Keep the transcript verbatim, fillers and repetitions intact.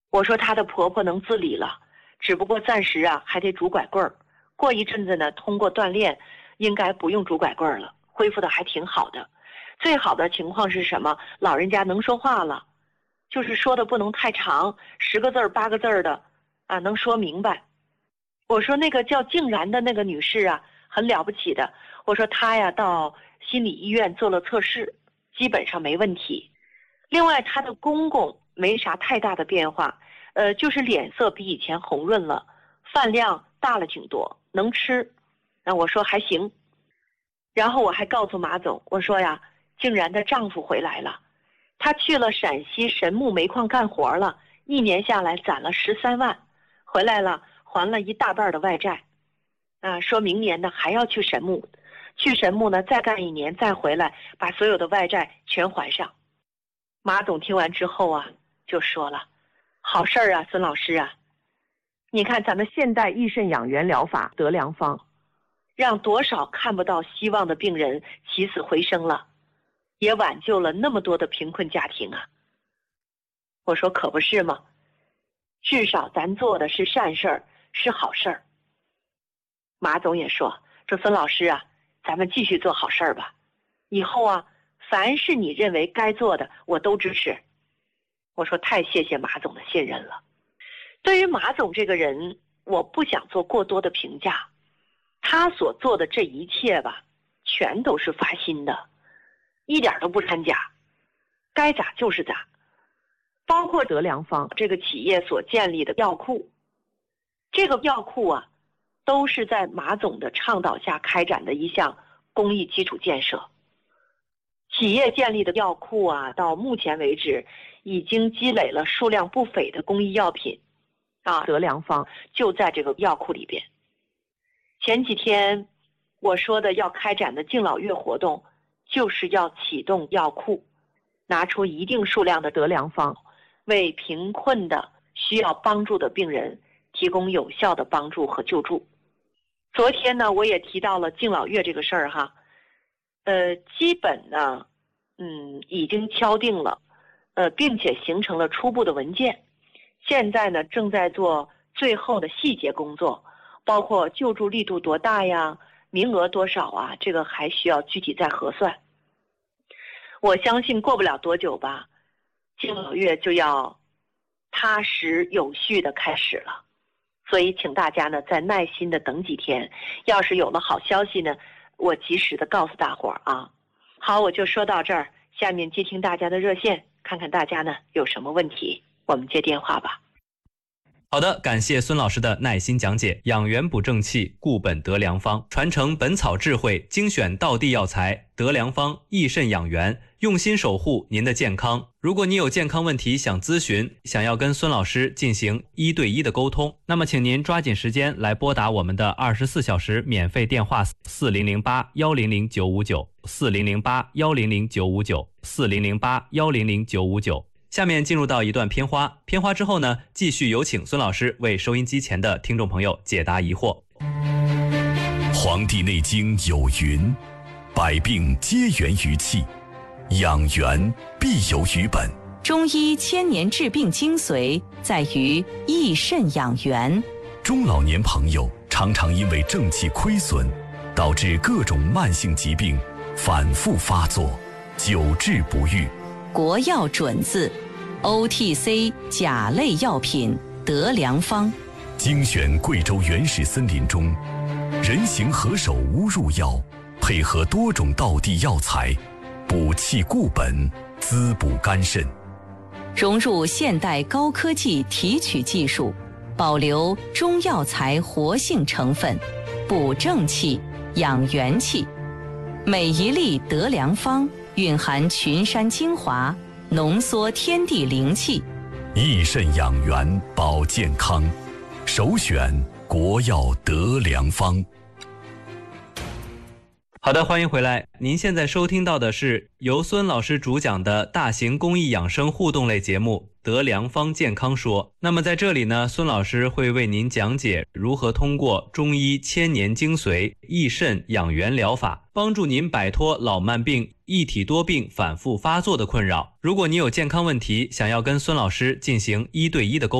我说她的婆婆能自理了，只不过暂时啊还得拄拐棍儿，过一阵子呢，通过锻炼，应该不用拄拐棍儿了，恢复的还挺好的。最好的情况是什么？老人家能说话了，就是说的不能太长，十个字儿八个字儿的啊，能说明白。我说那个叫静然的那个女士啊，很了不起的。我说她呀到心理医院做了测试，基本上没问题。另外她的公公没啥太大的变化，呃，就是脸色比以前红润了，饭量大了挺多，能吃。那我说还行。然后我还告诉马总，我说呀，静然的丈夫回来了，他去了陕西神木煤矿干活了，一年下来攒了十三万，回来了还了一大半的外债，啊，说明年呢还要去神木，去神木呢再干一年再回来，把所有的外债全还上。马总听完之后啊，就说了，好事儿啊，孙老师啊，你看咱们现代益肾养元疗法得良方，让多少看不到希望的病人起死回生了，也挽救了那么多的贫困家庭啊。我说可不是吗？至少咱做的是善事儿，是好事儿。马总也说，说孙老师啊，咱们继续做好事儿吧，以后啊凡是你认为该做的我都支持。我说太谢谢马总的信任了。对于马总这个人，我不想做过多的评价，他所做的这一切吧，全都是发心的，一点都不掺假，该咋就是咋。包括德良方这个企业所建立的药库，这个药库啊，都是在马总的倡导下开展的一项公益基础建设。企业建立的药库啊，到目前为止已经积累了数量不菲的公益药品啊，德良方就在这个药库里边。前几天我说的要开展的敬老月活动，就是要启动药库，拿出一定数量的德良方，为贫困的需要帮助的病人提供有效的帮助和救助。昨天呢，我也提到了敬老月这个事儿哈，呃，基本呢，嗯，已经敲定了，呃，并且形成了初步的文件。现在呢，正在做最后的细节工作，包括救助力度多大呀，名额多少啊，这个还需要具体再核算。我相信过不了多久吧，敬老月就要踏实有序的开始了。所以请大家呢再耐心的等几天，要是有了好消息呢，我及时的告诉大伙儿啊。好，我就说到这儿，下面接听大家的热线，看看大家呢有什么问题，我们接电话吧。 好的，感谢孙老师的耐心讲解。养元补正气，固本得良方，传承本草智慧，精选道地药材，得良方益肾养元，用心守护您的健康。如果你有健康问题想咨询，想要跟孙老师进行一对一的沟通，那么请您抓紧时间来拨打我们的二十四小时免费电话四零零八幺零零九五九四零零八幺零零九五九四零零八幺零零九五九。下面进入到一段片花，片花之后呢，继续有请孙老师为收音机前的听众朋友解答疑惑。 黄帝内经有云，百病皆源于气，养元必有于本。 中医千年治病精髓在于益肾养元。 中老年朋友常常因为正气亏损，导致各种慢性疾病反复发作，久治不愈。 国药准字 O T C 甲类药品得良方， 精选贵州原始森林中人形何首乌入药，配合多种道地药材，补气固本，滋补肝肾， 融入现代高科技提取技术，保留中药材活性成分，补正气，养元气。每一粒得良方蕴含群山精华，浓缩天地灵气， 益肾养元保健康，首选国药得良方。 好的，欢迎回来。您现在收听到的是由孙老师主讲的大型公益养生互动类节目《得良方健康说》。那么在这里呢，孙老师会为您讲解如何通过中医千年精髓益肾养元疗法，帮助您摆脱老慢病、一体多病反复发作的困扰。如果你有健康问题，想要跟孙老师进行一对一的沟通，